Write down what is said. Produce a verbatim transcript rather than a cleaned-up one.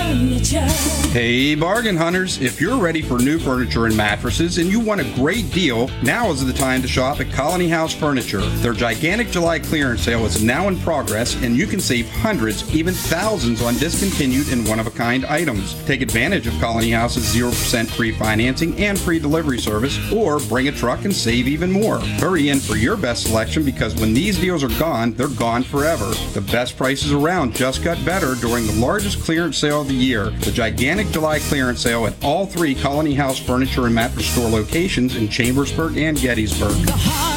Furniture. Hey, bargain hunters, if you're ready for new furniture and mattresses and you want a great deal, now is the time to shop at Colony House Furniture. Their gigantic July clearance sale is now in progress, and you can save hundreds, even thousands on discontinued and one-of-a-kind items. Take advantage of Colony House's zero percent free financing and free delivery service, or bring a truck and save even more. Hurry in for your best selection, because when these deals are gone, they're gone forever. The best prices around just got better during the largest clearance sale of the year, the gigantic July clearance sale at all three Colony House Furniture and Mattress Store locations in Chambersburg and Gettysburg.